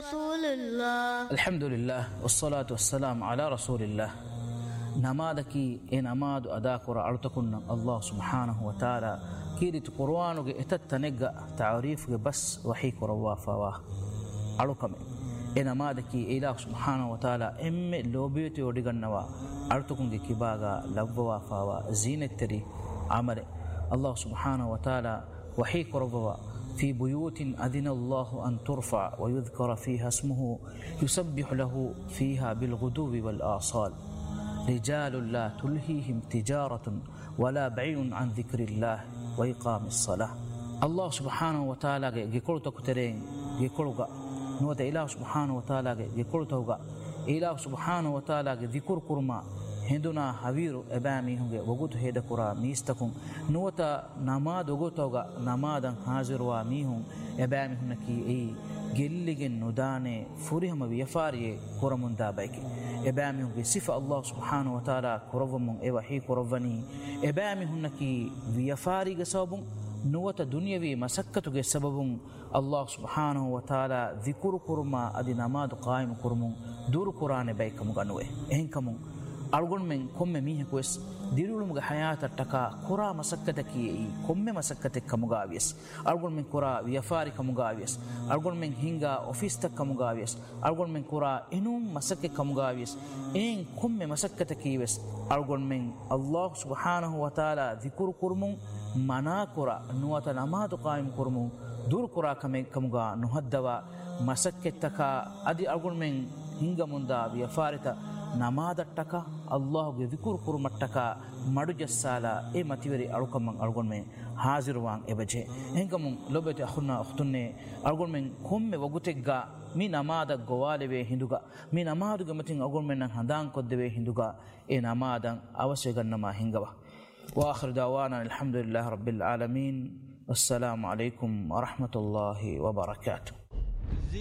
رسول الله. الحمد لله والصلاة والسلام على رسول الله. نمادكي نماد أدا كرا أرتكن الله سبحانه وتعالى كيرت قرآنك اتتنق تعريفك بس وحي كرا وافوا أركم نمادكي إله سبحانه وتعالى لوبيتي ودغنوا أرتكن كباغا لبوا فوا زينة تري عمل الله سبحانه وتعالى وحي كرا في بيوت أذن الله أن ترفع ويذكر فيها اسمه يسبح له فيها بالغدو والآصال رجال لا تلهيهم تجارة ولا بيع عن ذكر الله وإقام الصلاة. الله سبحانه وتعالى يقول تكترين يقول نوت إله سبحانه وتعالى يقول توغا إله سبحانه وتعالى ذكر كرما هندنا حوير أبامي هم وجود هيدا كرا ميستكم نوتا نماد وجود توغا نمادا حاضر واميهم أبامي هم كي جلّجن ندانة فريهم بيفاري كرمون دابيك إبامي هم بصفة الله سبحانه وتعالى كرفمون إباحي كرفني إبامي هم كي بيفاري جسابون نوتا دنيوي مسكتو جسببون الله سبحانه وتعالى ذكر كرما أدي نماد قائم كرمون دور قرآن بيكم غنوه إنكمون أرغون من كم ميه كويس ديرولم حياة التكا كرا مسكتكي كم مسكتك كمغاويس أرغون من كرا ويفاري كمغاويس أرغون من هنگا أوفيس تك كمغاويس أرغون من كرا إنوم مسكت كمغاويس إن كم مسكتكي ويس أرغون من الله سبحانه وتعالى ذكر كرمون منا كرا نوات نماد قائم كرمون دور كرا كمغا نهدوا مسكتك أدي أرغون من هنگا مندا ويفارتا نمادتك الله ذكر كرمتك مدو جسالا متيوري أركم من أرغون من حاضر وان إبجه هنكم لبت أخونا أختني أرغون من كم وقتك مي نمادا غوالي به هندوغا مي نمادا متين أرغون من هندان قد به هندوغا نمادا أوسيغن ما هنغوا وآخر دعوانا الحمد لله رب العالمين. السلام عليكم ورحمة الله وبركاته.